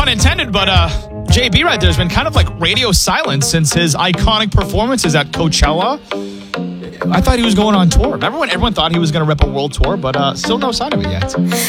pun intended, but JB right there has been kind of like radio silent since his iconic performances at Coachella. I thought he was going on tour. Remember when everyone thought he was going to rip a world tour, but still no sign of it yet.